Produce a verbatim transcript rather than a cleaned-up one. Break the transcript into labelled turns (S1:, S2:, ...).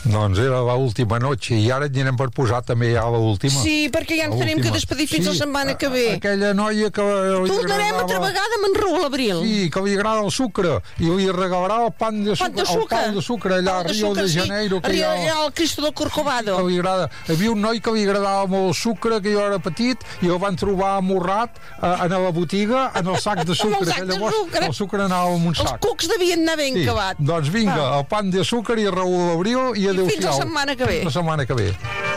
S1: Doncs era l'última noche i ara hi anem per posar també ja l'última.
S2: Sí, perquè ja ens tenim que despedir fins sí, la setmana que ve.
S1: Aquella noia que
S2: tornarem agradava... altra vegada amb en Raül Abril.
S1: Sí, que li agrada el sucre i li regalarà el pan de sucre, el pau de sucre allà a Rio de Janeiro, que
S2: sí.
S1: ha...
S2: allà al Cristo del Corcovado.
S1: Que li agrada. Hi havia un noi que li agradava molt el sucre, que jo era petit, i el van trobar amorrat eh, en la botiga, en el sac de sucre,
S2: sac
S1: que llavors
S2: de sucre.
S1: el sucre anava en un sac.
S2: Els cucs devien anar ben
S1: sí.
S2: acabat.
S1: Doncs vinga, ah. el pan de sucre i Raül Abril i adéu-siau.
S2: Fins la setmana que ve.
S1: Fins la setmana que ve.